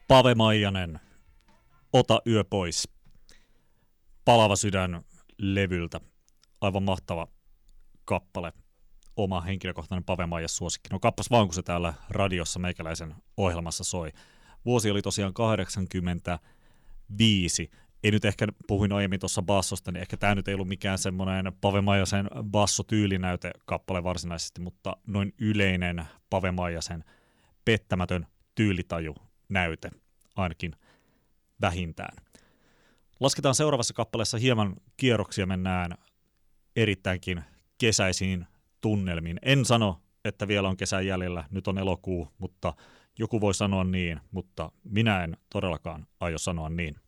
Pave Maijanen, Ota yö pois. Palava sydän levyltä. Aivan mahtava kappale. Oma henkilökohtainen Pave Maijas suosikki. No kappas vaan, kun se täällä radiossa meikäläisen ohjelmassa soi. Vuosi oli tosiaan 85. Ei nyt ehkä, puhuin aiemmin tuossa bassosta, niin ehkä tämä nyt ei ollut mikään semmoinen Pave Maijasen bassotyylinäyte kappale varsinaisesti, mutta noin yleinen Pave Maijasen pettämätön tyylitaju näyte, ainakin vähintään. Lasketaan seuraavassa kappaleessa hieman kierroksia, mennään erittäinkin kesäisiin tunnelmiin. En sano, että vielä on kesän jäljellä, nyt on elokuu, mutta joku voi sanoa niin, mutta minä en todellakaan aio sanoa niin.